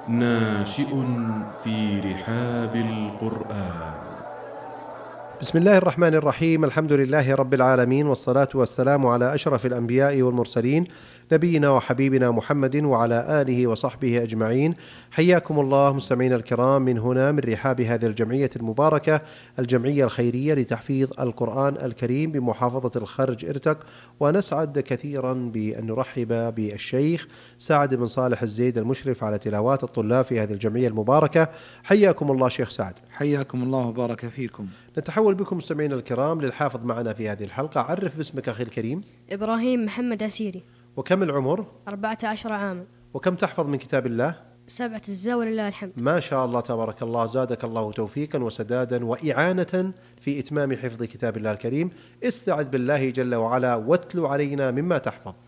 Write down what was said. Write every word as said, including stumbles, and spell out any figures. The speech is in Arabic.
ناشئ في رحاب القرآن. بسم الله الرحمن الرحيم. الحمد لله رب العالمين، والصلاة والسلام على أشرف الأنبياء والمرسلين، نبينا وحبيبنا محمد وعلى آله وصحبه أجمعين. حياكم الله مستمعين الكرام من هنا من رحاب هذه الجمعية المباركة، الجمعية الخيرية لتحفيظ القرآن الكريم بمحافظة الخرج إرتق. ونسعد كثيرا بأن نرحب بالشيخ سعد بن صالح الزيد المشرف على تلاوات الطلاب في هذه الجمعية المباركة. حياكم الله شيخ سعد. حياكم الله وبارك فيكم. نتحول بكم مستمعين الكرام للحافظ معنا في هذه الحلقة. عرف باسمك أخي الكريم. إبراهيم محمد عسيري. وكم العمر؟ أربعة عشر عاما. وكم تحفظ من كتاب الله؟ سبعة أجزاء ولله الحمد. ما شاء الله تبارك الله، زادك الله توفيقا وسدادا وإعانة في إتمام حفظ كتاب الله الكريم. استعذ بالله جل وعلا واتل علينا مما تحفظ.